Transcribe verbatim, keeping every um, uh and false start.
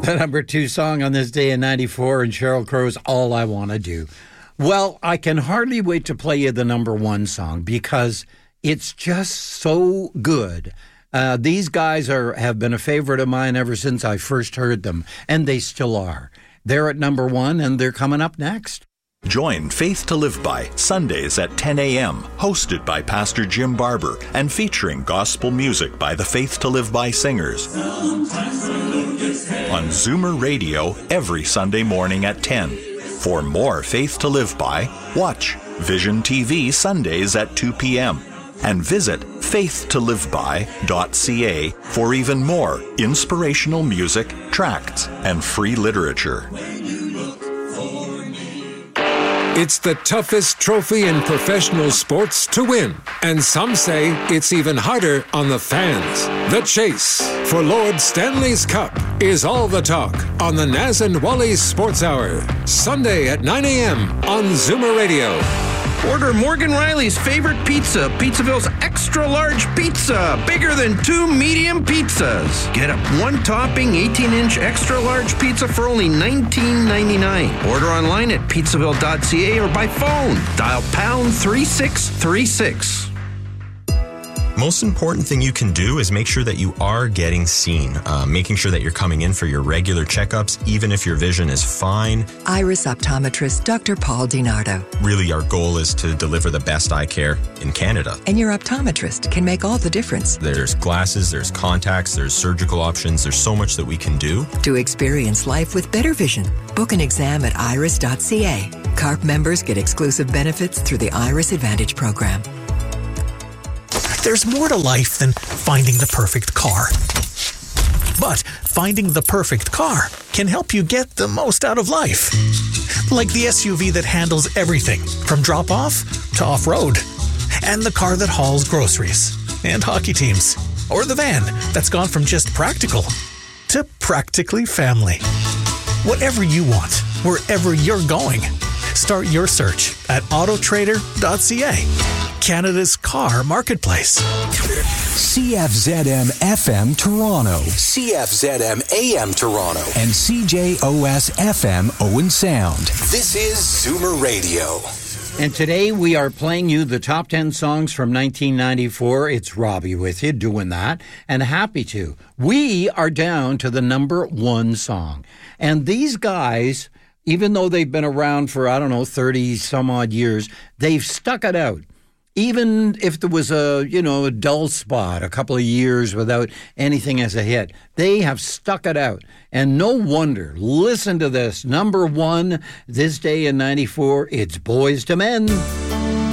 the number two song on this day in ninety-four, and Sheryl Crow's All I Want to Do. Well, I can hardly wait to play you the number one song because it's just so good. Uh, these guys are have been a favorite of mine ever since I first heard them, and they still are. They're at number one, and they're coming up next. Join Faith to Live By Sundays at ten a.m., hosted by Pastor Jim Barber and featuring gospel music by the Faith to Live By singers. On Zoomer Radio every Sunday morning at ten. For more Faith to Live By, watch Vision T V Sundays at two p.m. and visit faith to live by dot c a for even more inspirational music, tracts, and free literature. It's the toughest trophy in professional sports to win, and some say it's even harder on the fans. The chase for Lord Stanley's Cup is all the talk on the Naz and Wally Sports Hour, Sunday at nine a.m. on Zoomer Radio. Order Morgan Riley's favorite pizza, Pizzaville's extra large pizza, bigger than two medium pizzas. Get a one-topping eighteen inch extra large pizza for only nineteen ninety-nine. Order online at pizzaville dot c a or by phone. Dial pound three six three six. Most important thing you can do is make sure that you are getting seen, uh, making sure that you're coming in for your regular checkups, even if your vision is fine. Iris optometrist Doctor Paul DiNardo. Really, our goal is to deliver the best eye care in Canada. And your optometrist can make all the difference. There's glasses, there's contacts, there's surgical options. There's so much that we can do to experience life with better vision. Book an exam at iris dot c a. C A R P members get exclusive benefits through the Iris Advantage program. There's more to life than finding the perfect car. But finding the perfect car can help you get the most out of life. Like the S U V that handles everything from drop-off to off-road. And the car that hauls groceries and hockey teams. Or the van that's gone from just practical to practically family. Whatever you want, wherever you're going, start your search at auto trader dot c a. Canada's car marketplace. C F Z M F M Toronto, C F Z M A M Toronto, and C J O S F M Owen Sound. This is Zoomer Radio. And today we are playing you the top ten songs from nineteen ninety-four. It's Robbie with you doing that, and happy to. We are down to the number one song. And these guys, even though they've been around for, I don't know, thirty some odd years, they've stuck it out. Even if there was a, you know, a dull spot, a couple of years without anything as a hit, they have stuck it out. And no wonder. Listen to this. Number one, this day in ninety-four, it's Boys to Men.